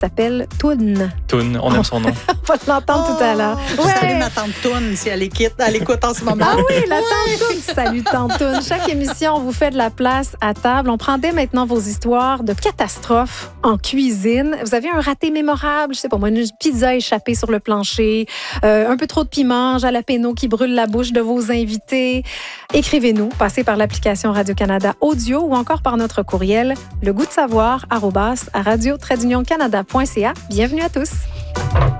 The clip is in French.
s'appelle Toune. Toune, on aime son nom. On va l'entendre tout à l'heure. Salut ma tante Toune, si elle écoute en ce moment. Ah oui, la tante Toune. Salut tante Toune. Chaque émission, on vous fait de la place à table. On prend dès maintenant vos histoires de catastrophes en cuisine. Vous avez un raté mémorable, je sais pas moi, une pizza échappée sur le plancher, un peu trop de piment, jalapeno qui brûle la bouche de vos invités. Écrivez-nous, passez par l'application Radio-Canada Audio ou encore par notre courriel legoûtdesavoir@radio-canada.ca. Bienvenue à tous.